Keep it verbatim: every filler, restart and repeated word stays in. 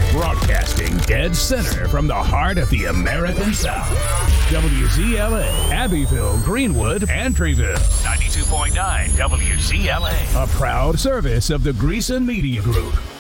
Broadcasting dead center from the heart of the American South. W Z L A, Abbeville, Greenwood, Entryville. ninety-two point nine W Z L A. A proud service of the Greason Media Group.